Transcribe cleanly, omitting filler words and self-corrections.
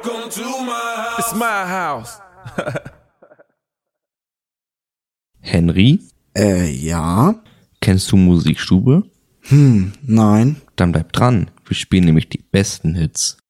It's my house. Henry? Ja? Kennst du Musikstube? Nein. Dann bleib dran. Wir spielen nämlich die besten Hits.